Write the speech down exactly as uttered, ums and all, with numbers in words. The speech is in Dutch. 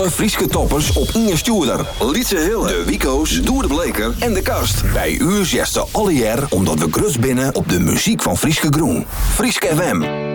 Alle Frieske toppers op Inge Stuurder. Lietse Hille, de Wico's, Doer de Bleker en de Kast. Bij u zesde alle jaar omdat we grut binnen op de muziek van Frieske Groen. Frieske F M.